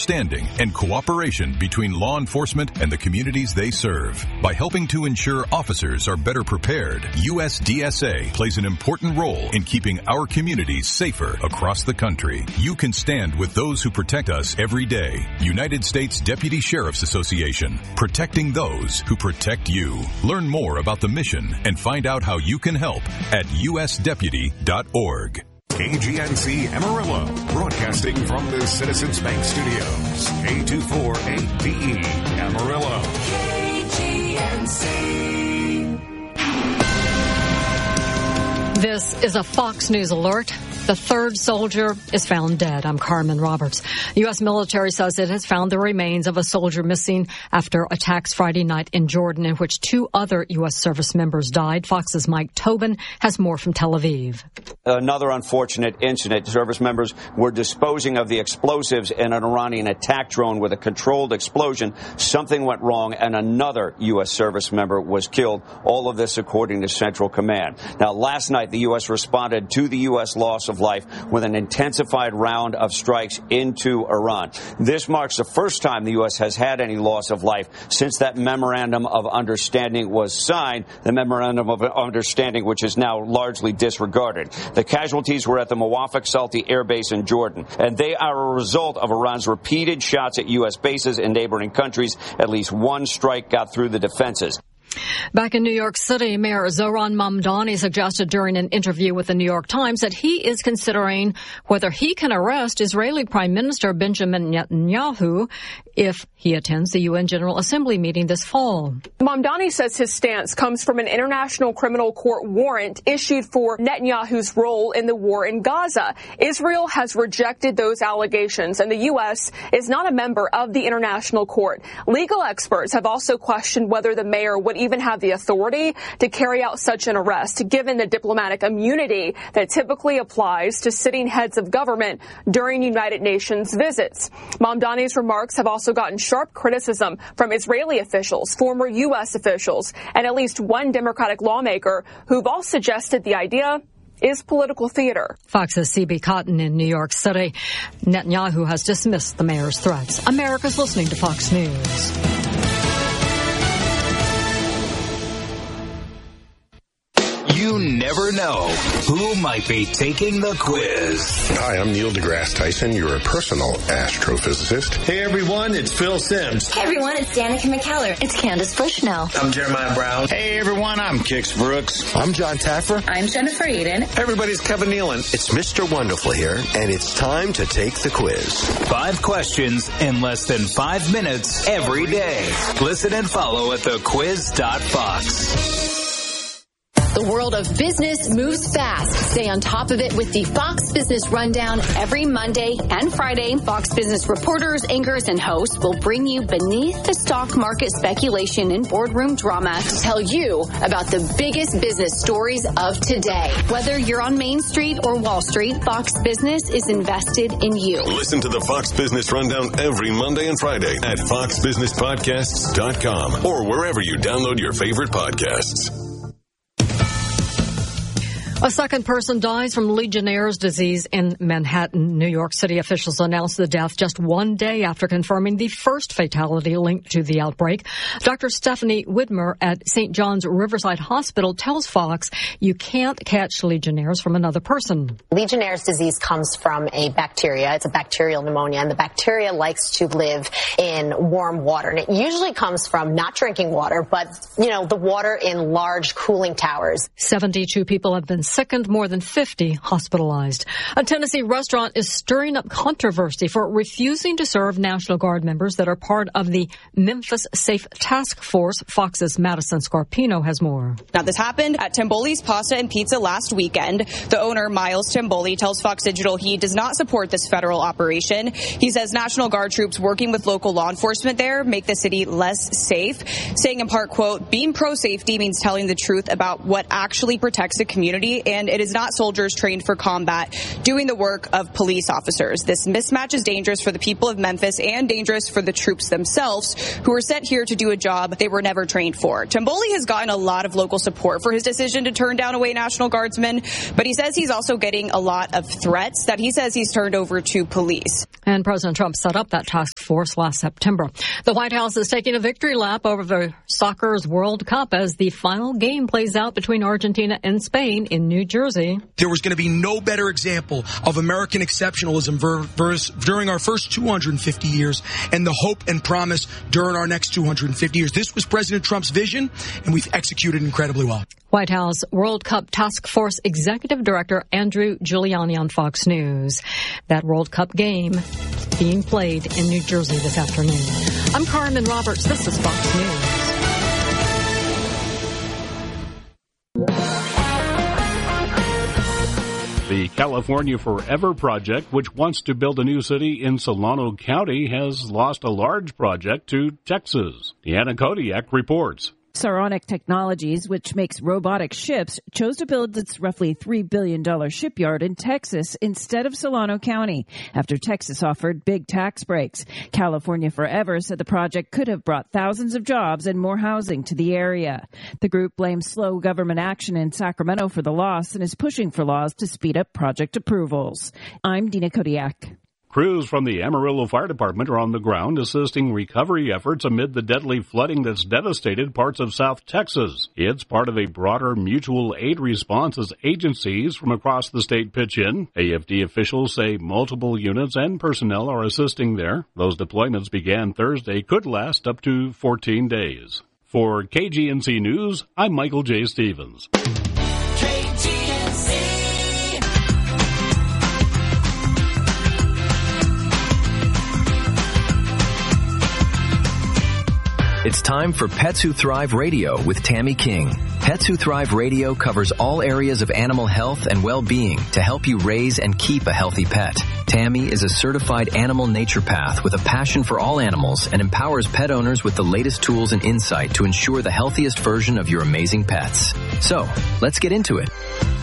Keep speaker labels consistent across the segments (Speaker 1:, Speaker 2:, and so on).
Speaker 1: understanding and cooperation between law enforcement and the communities they serve. By helping to ensure officers are better prepared, USDSA plays an important role in keeping our communities safer across the country. You can stand with those who protect us every day. United States Deputy Sheriff's Association, protecting those who protect you. Learn more about the mission and find out how you can help at usdeputy.org.
Speaker 2: KGNC Amarillo, broadcasting from the Citizens Bank Studios. K248BE Amarillo. KGNC.
Speaker 3: This is a Fox News alert. The third soldier is found dead. I'm Carmen Roberts. U.S. military says it has found the remains of a soldier missing after attacks Friday night in Jordan, in which 2 other U.S. service members died. Fox's Mike Tobin has more from Tel Aviv.
Speaker 4: Another unfortunate incident. Service members were disposing of the explosives in an Iranian attack drone with a controlled explosion. Something went wrong, and another U.S. service member was killed. All of this according to Central Command. Now, last night, the U.S. responded to the U.S. loss of life with an intensified round of strikes into Iran. This marks the first time the U.S. has had any loss of life since that memorandum of understanding was signed, the memorandum of understanding which is now largely disregarded. The casualties were at the Muwafaq Salti Air Base in Jordan, and they are a result of Iran's repeated shots at U.S. bases in neighboring countries. At least one strike got through the defenses.
Speaker 3: Back in New York City, Mayor Zohran Mamdani suggested during an interview with the New York Times that he is considering whether he can arrest Israeli Prime Minister Benjamin Netanyahu if he attends the UN General Assembly meeting this fall.
Speaker 5: Mamdani says his stance comes from an International Criminal Court warrant issued for Netanyahu's role in the war in Gaza. Israel has rejected those allegations, and the U.S. is not a member of the International Court. Legal experts have also questioned whether the mayor would even have the authority to carry out such an arrest, given the diplomatic immunity that typically applies to sitting heads of government during United Nations visits. Mamdani's remarks have also gotten sharp criticism from Israeli officials, former U.S. officials, and at least one Democratic lawmaker who've all suggested the idea is political theater.
Speaker 3: Fox's C.B. Cotton in New York City. Netanyahu has dismissed the mayor's threats. America's listening to Fox News.
Speaker 6: You never know who might be taking the quiz.
Speaker 7: Hi, I'm Neil deGrasse Tyson, your personal astrophysicist.
Speaker 8: Hey everyone, it's Phil Simms.
Speaker 9: Hey everyone, it's Danica McKellar. It's Candace Bushnell.
Speaker 10: I'm Jeremiah Brown.
Speaker 11: Hey everyone, I'm Kix Brooks.
Speaker 12: I'm John Taffer.
Speaker 9: I'm Jennifer Eden.
Speaker 10: Everybody's Kevin Nealon.
Speaker 13: It's Mr. Wonderful here, and it's time to take the quiz.
Speaker 6: 5 questions in less than 5 minutes every day. Listen and follow at thequiz.fox.
Speaker 14: The world of business moves fast. Stay on top of it with the Fox Business Rundown every Monday and Friday. Fox Business reporters, anchors, and hosts will bring you beneath the stock market speculation and boardroom drama to tell you about the biggest business stories of today. Whether you're on Main Street or Wall Street, Fox Business is invested in you.
Speaker 2: Listen to the Fox Business Rundown every Monday and Friday at foxbusinesspodcasts.com or wherever you download your favorite podcasts.
Speaker 3: A second person dies from Legionnaire's disease in Manhattan. New York City officials announced the death just one day after confirming the first fatality linked to the outbreak. Dr. Stephanie Widmer at St. John's Riverside Hospital tells Fox you can't catch Legionnaire's from another person.
Speaker 15: Legionnaire's disease comes from a bacteria. It's a bacterial pneumonia, and the bacteria likes to live in warm water. And it usually comes from not drinking water, but, the water in large cooling towers.
Speaker 3: 72 people have been sickened, more than 50 hospitalized. A Tennessee restaurant is stirring up controversy for refusing to serve National Guard members that are part of the Memphis Safe Task Force. Fox's Madison Scarpino has more.
Speaker 16: Now, this happened at Tamboli's Pasta and Pizza last weekend. The owner, Miles Tamboli, tells Fox Digital he does not support this federal operation. He says National Guard troops working with local law enforcement there make the city less safe, saying in part, quote, being pro-safety means telling the truth about what actually protects a community military, and it is not soldiers trained for combat doing the work of police officers. This mismatch is dangerous for the people of Memphis and dangerous for the troops themselves, who were sent here to do a job they were never trained for. Tamboli has gotten a lot of local support for his decision to turn down away National Guardsmen, but he says he's also getting a lot of threats that he says he's turned over to police.
Speaker 3: And President Trump set up that task force last September. The White House is taking a victory lap over the soccer's World Cup as the final game plays out between Argentina and Spain in New Jersey.
Speaker 12: There was going to be no better example of American exceptionalism during our first 250 years and the hope and promise during our next 250 years. This was President Trump's vision, and we've executed incredibly well.
Speaker 3: White House World Cup Task Force Executive Director Andrew Giuliani on Fox News. That World Cup game being played in New Jersey this afternoon. I'm Carmen Roberts. This is Fox News.
Speaker 17: The California Forever project, which wants to build a new city in Solano County, has lost a large project to Texas. Deanna Kodiak reports.
Speaker 18: Saronic Technologies, which makes robotic ships, chose to build its roughly $3 billion shipyard in Texas instead of Solano County after Texas offered big tax breaks. California Forever said the project could have brought thousands of jobs and more housing to the area. The group blames slow government action in Sacramento for the loss and is pushing for laws to speed up project approvals. I'm Dina Kodiak.
Speaker 17: Crews from the Amarillo Fire Department are on the ground assisting recovery efforts amid the deadly flooding that's devastated parts of South Texas. It's part of a broader mutual aid response as agencies from across the state pitch in. AFD officials say multiple units and personnel are assisting there. Those deployments began Thursday, could last up to 14 days. For KGNC News, I'm Michael J. Stevens.
Speaker 19: It's time for Pets Who Thrive Radio with Tammy King. Pets Who Thrive Radio covers all areas of animal health and well-being to help you raise and keep a healthy pet. Tammy is a certified animal naturopath with a passion for all animals and empowers pet owners with the latest tools and insight to ensure the healthiest version of your amazing pets. So, let's get into it.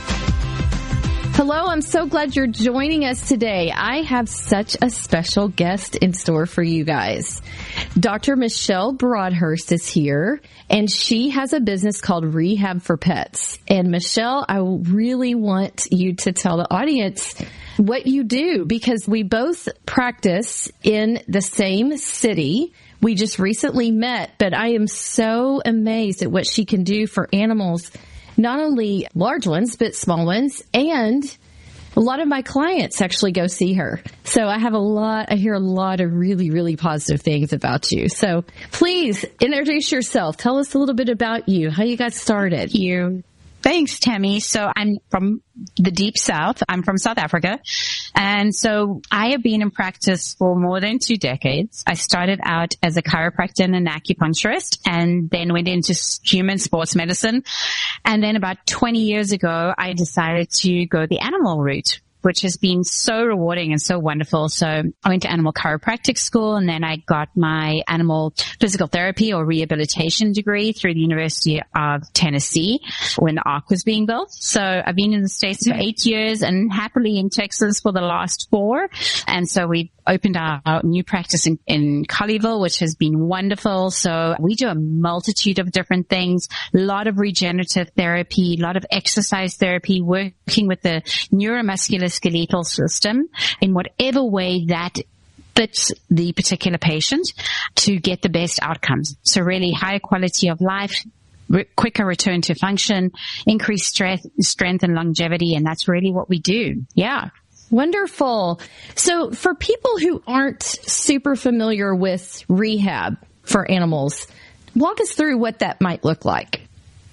Speaker 20: Hello, I'm so glad you're joining us today. I have such a special guest in store for you guys. Dr. Michelle Broadhurst is here, and she has a business called Rehab for Pets. And Michelle, I really want you to tell the audience what you do, because we both practice in the same city. We just recently met, but I am so amazed at what she can do for animals. Not only large ones, but small ones. And a lot of my clients actually go see her. So I hear a lot of really, really positive things about you. So please introduce yourself. Tell us a little bit about you, how you got started.
Speaker 21: Thanks, Tammy. So I'm from the deep south. I'm from South Africa. And so I have been in practice for more than 2 decades. I started out as a chiropractor and an acupuncturist, and then went into human sports medicine. And then about 20 years ago, I decided to go the animal route, which has been so rewarding and so wonderful. So I went to animal chiropractic school, and then I got my animal physical therapy or rehabilitation degree through the University of Tennessee when the Ark was being built. So I've been in the States for 8 years and happily in Texas for the last 4. And so we opened our new practice in Colleyville, which has been wonderful. So we do a multitude of different things, a lot of regenerative therapy, a lot of exercise therapy, working with the neuromuscular skeletal system in whatever way that fits the particular patient to get the best outcomes. So really higher quality of life, quicker return to function, increased strength and longevity. And that's really what we do. Yeah.
Speaker 20: Wonderful. So for people who aren't super familiar with rehab for animals, walk us through what that might look like.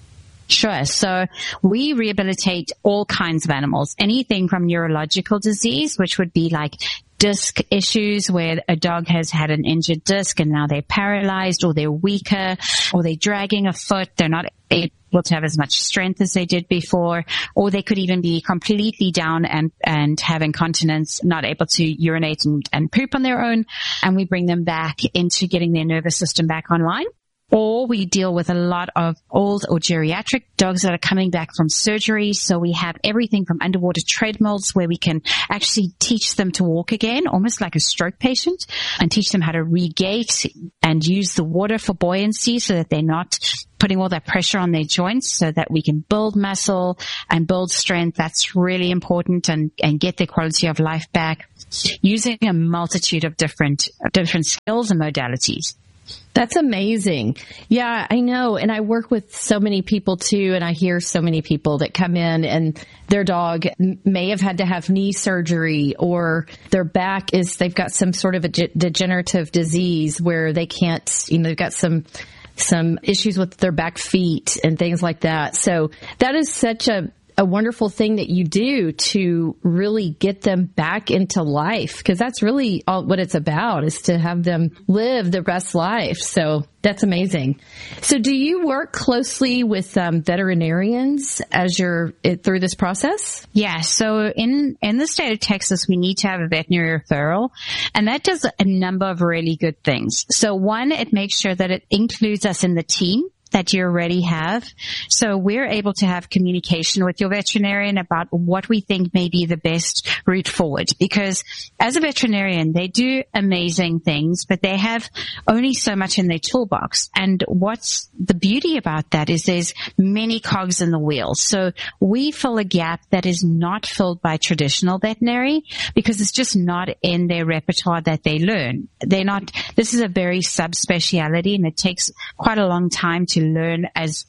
Speaker 21: Sure. So we rehabilitate all kinds of animals, anything from neurological disease, which would be like disc issues where a dog has had an injured disc and now they're paralyzed, or they're weaker, or they're dragging a foot. They're not able to have as much strength as they did before, or they could even be completely down and have incontinence, not able to urinate and poop on their own. And we bring them back into getting their nervous system back online. or we deal with a lot of old or geriatric dogs that are coming back from surgery. So we have everything from underwater treadmills where we can actually teach them to walk again, almost like a stroke patient, and teach them how to re-gait and use the water for buoyancy so that they're not putting all that pressure on their joints, so that we can build muscle and build strength. That's really important, and get their quality of life back using a multitude of different skills and modalities.
Speaker 20: That's amazing. Yeah, I know. And I work with so many people too, and I hear so many people that come in and their dog may have had to have knee surgery, or their back they've got some sort of a degenerative disease where they can't, they've got some issues with their back feet and things like that. So that is such a wonderful thing that you do to really get them back into life, because that's really all what it's about, is to have them live their best life. So that's amazing. So do you work closely with veterinarians as you're through this process?
Speaker 21: Yeah. So in the state of Texas, we need to have a veterinary referral, and that does a number of really good things. So one, it makes sure that it includes us in the team that you already have. So we're able to have communication with your veterinarian about what we think may be the best route forward. Because as a veterinarian, they do amazing things, but they have only so much in their toolbox. And what's the beauty about that is there's many cogs in the wheel. So we fill a gap that is not filled by traditional veterinary, because it's just not in their repertoire that they learn. This is a very subspeciality, and it takes quite a long time to learn as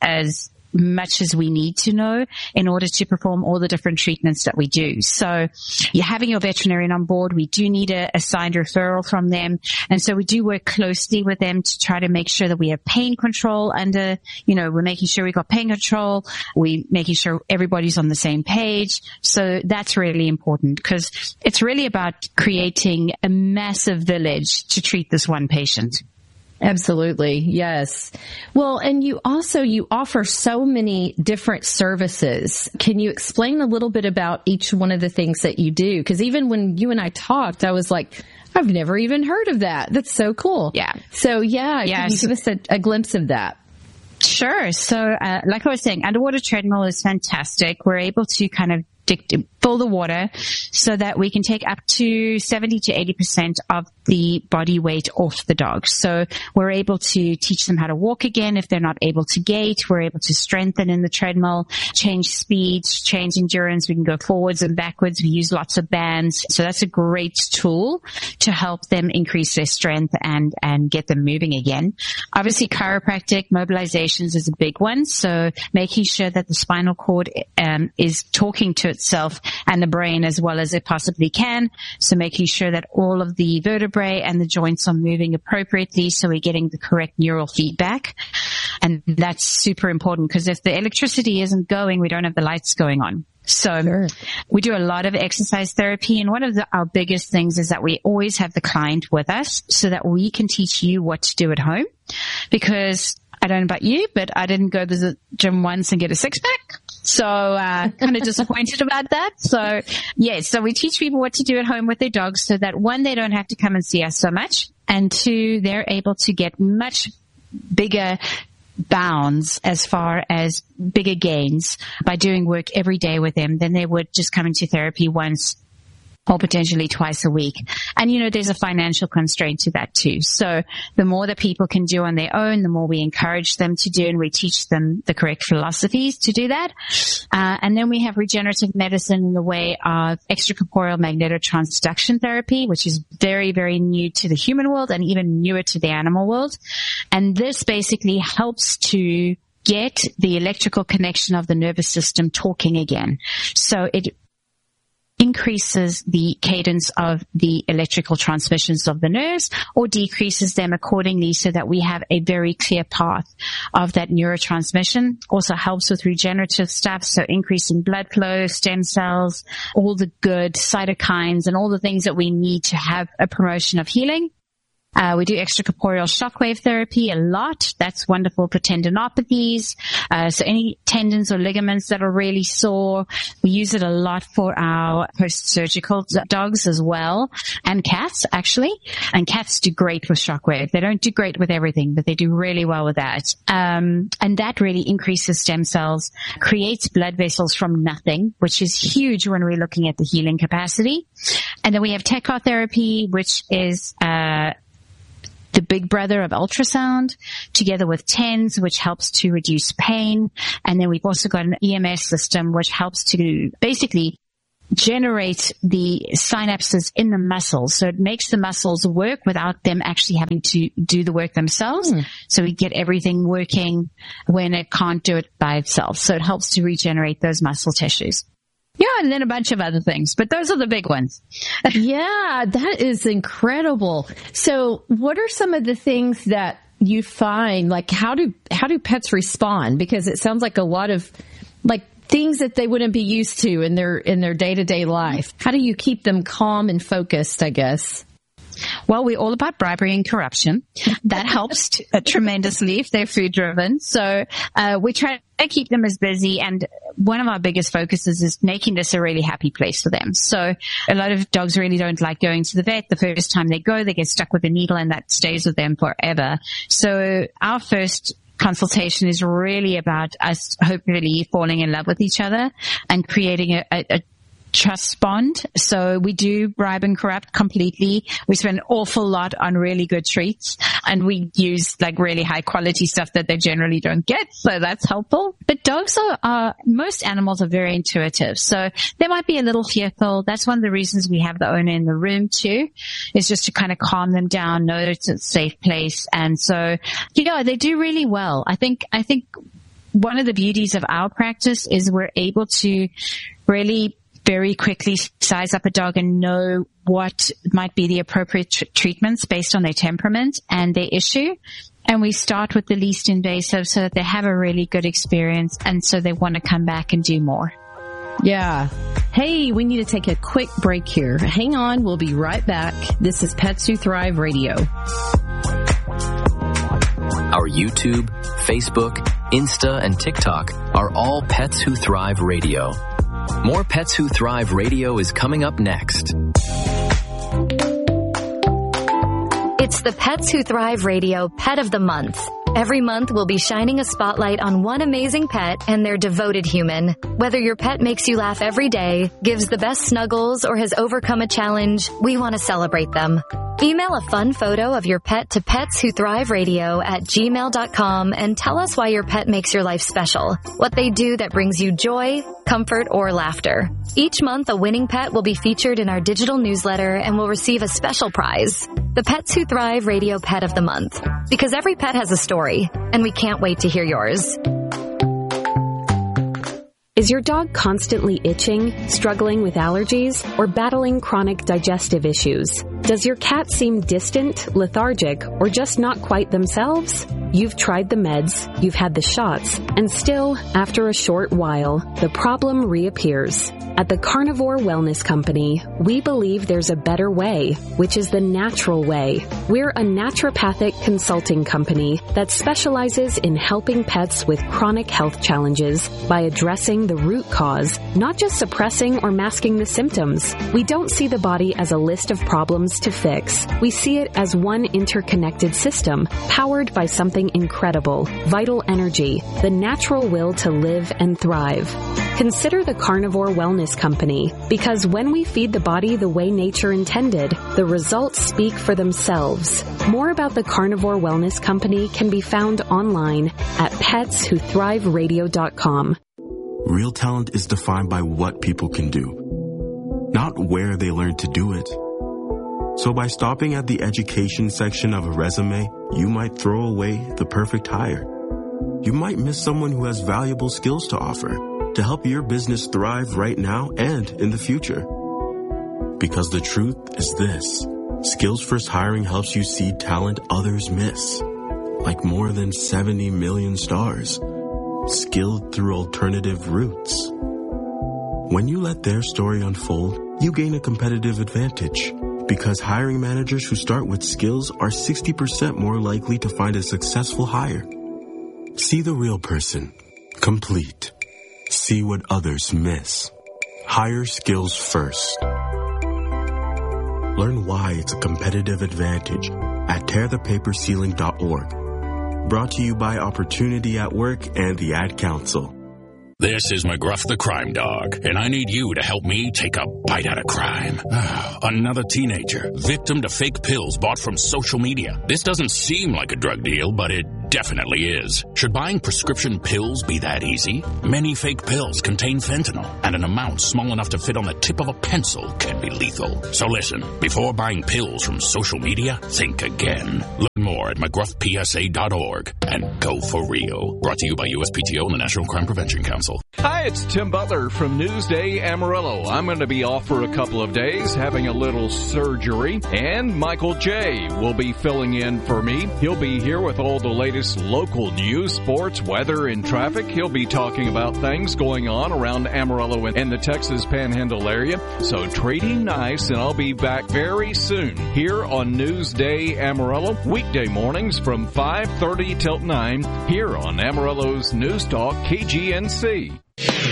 Speaker 21: much as we need to know in order to perform all the different treatments that we do. So you're having your veterinarian on board. We do need a signed referral from them. And so we do work closely with them to try to make sure that we have pain control we're making sure we got pain control. We're making sure everybody's on the same page. So that's really important, because it's really about creating a massive village to treat this one patient.
Speaker 20: Absolutely. Yes. Well, and you offer so many different services. Can you explain a little bit about each one of the things that you do? Because even when you and I talked, I was like, I've never even heard of that. That's so cool.
Speaker 21: Yeah.
Speaker 20: So can you give us a glimpse of that?
Speaker 21: Sure. So, like I was saying, underwater treadmill is fantastic. We're able to kind of fill the water so that we can take up to 70 to 80% of the body weight off the dog. So we're able to teach them how to walk again if they're not able to gait. We're able to strengthen in the treadmill, change speeds, change endurance. We can go forwards and backwards. We use lots of bands. So that's a great tool to help them increase their strength and get them moving again. Obviously, chiropractic mobilizations is a big one. So making sure that the spinal cord is talking to itself and the brain as well as it possibly can. So making sure that all of the vertebrae and the joints are moving appropriately, so we're getting the correct neural feedback. And that's super important, because if the electricity isn't going, we don't have the lights going on. So sure. We do a lot of exercise therapy, and one of our biggest things is that we always have the client with us so that we can teach you what to do at home. Because I don't know about you, but I didn't go to the gym once and get a six-pack. So kind of disappointed about that. So so we teach people what to do at home with their dogs so that, one, they don't have to come and see us so much, and two, they're able to get much bigger bounds as far as bigger gains by doing work every day with them than they would just coming to therapy once or potentially twice a week. And, there's a financial constraint to that too. So the more that people can do on their own, the more we encourage them to do, and we teach them the correct philosophies to do that. And then we have regenerative medicine in the way of extracorporeal magnetotransduction therapy, which is very, very new to the human world and even newer to the animal world. And this basically helps to get the electrical connection of the nervous system talking again. So it increases the cadence of the electrical transmissions of the nerves, or decreases them accordingly, so that we have a very clear path of that neurotransmission. Also helps with regenerative stuff, so increasing blood flow, stem cells, all the good cytokines and all the things that we need to have a promotion of healing. We do extracorporeal shockwave therapy a lot. That's wonderful for tendinopathies. So any tendons or ligaments that are really sore, we use it a lot for our post-surgical dogs as well, and cats actually. And cats do great with shockwave. They don't do great with everything, but they do really well with that. And that really increases stem cells, creates blood vessels from nothing, which is huge when we're looking at the healing capacity. And then we have TECAR therapy, which is the big brother of ultrasound, together with TENS, which helps to reduce pain. And then we've also got an EMS system, which helps to basically generate the synapses in the muscles. So it makes the muscles work without them actually having to do the work themselves. So we get everything working when it can't do it by itself. So it helps to regenerate those muscle tissues. Yeah, and then a bunch of other things, but those are the big ones.
Speaker 20: Yeah, that is incredible. So what are some of the things that you find, like how do pets respond? Because it sounds like a lot of like things that they wouldn't be used to in their day-to-day life. How do you keep them calm and focused, I guess?
Speaker 21: Well, we're all about bribery and corruption. That helps tremendously if they're food driven. So we try to keep them as busy. And one of our biggest focuses is making this a really happy place for them. So a lot of dogs really don't like going to the vet. The first time they go, they get stuck with a needle and that stays with them forever. So our first consultation is really about us hopefully falling in love with each other and creating a trust bond. So we do bribe and corrupt completely. We spend an awful lot on really good treats, and we use like really high quality stuff that they generally don't get. So that's helpful. But dogs most animals are very intuitive. So they might be a little fearful. That's one of the reasons we have the owner in the room too, is just to kind of calm them down, know it's a safe place. And so, they do really well. I think one of the beauties of our practice is we're able to really very quickly size up a dog and know what might be the appropriate treatments based on their temperament and their issue. And we start with the least invasive so that they have a really good experience, and so they want to come back and do more.
Speaker 20: Yeah. Hey, we need to take a quick break here. Hang on, we'll be right back. This is Pets Who Thrive Radio.
Speaker 19: Our YouTube, Facebook, Insta, and TikTok are all Pets Who Thrive Radio. More Pets Who Thrive Radio is coming up next.
Speaker 1: It's the Pets Who Thrive Radio Pet of the Month. Every month, we'll be shining a spotlight on one amazing pet and their devoted human. Whether your pet makes you laugh every day, gives the best snuggles, or has overcome a challenge, we want to celebrate them. Email a fun photo of your pet to petswhothriveradio@gmail.com and tell us why your pet makes your life special, what they do that brings you joy, comfort, or laughter. Each month, a winning pet will be featured in our digital newsletter and will receive a special prize, the Pets Who Thrive Radio Pet of the Month. Because every pet has a story, and we can't wait to hear yours.
Speaker 22: Is your dog constantly itching, struggling with allergies, or battling chronic digestive issues? Does your cat seem distant, lethargic, or just not quite themselves? You've tried the meds, you've had the shots, and still, after a short while, the problem reappears. At the Carnivore Wellness Company, we believe there's a better way, which is the natural way. We're a naturopathic consulting company that specializes in helping pets with chronic health challenges by addressing the root cause, not just suppressing or masking the symptoms. We don't see the body as a list of problems to fix. We see it as one interconnected system, powered by something incredible, vital energy, the natural will to live and thrive. Consider the Carnivore Wellness Company, because when we feed the body the way nature intended, the results speak for themselves. More about the Carnivore Wellness Company can be found online at petswhothriveradio.com.
Speaker 23: Real talent is defined by what people can do, not where they learn to do it. So by stopping at the education section of a resume, you might throw away the perfect hire. You might miss someone who has valuable skills to offer to help your business thrive right now and in the future. Because the truth is this: Skills First Hiring helps you see talent others miss, like more than 70 million stars, skilled through alternative routes. When you let their story unfold, you gain a competitive advantage, because hiring managers who start with skills are 60% more likely to find a successful hire. See the real person. Complete. See what others miss. Hire skills first. Learn why it's a competitive advantage at tearthepaperceiling.org. Brought to you by Opportunity at Work and the Ad Council.
Speaker 4: This is McGruff the Crime Dog, and I need you to help me take a bite out of crime. Another teenager, victim to fake pills bought from social media. This doesn't seem like a drug deal, but it definitely is. Should buying prescription pills be that easy? Many fake pills contain fentanyl, and an amount small enough to fit on the tip of a pencil can be lethal. So listen, before buying pills from social media, think again. Learn more at McGruffPSA.org and go for real. Brought to you by USPTO and the National Crime Prevention Council.
Speaker 5: Hi, it's Tim Butler from Newsday Amarillo. I'm going to be off for a couple of days having a little surgery, and Michael J. will be filling in for me. He'll be here with all the latest local news, sports, weather, and traffic. He'll be talking about things going on around Amarillo and the Texas Panhandle area. So trading nice, and I'll be back very soon here on Newsday Amarillo, weekday mornings from 5:30 till 9 here on Amarillo's News Talk KGNC.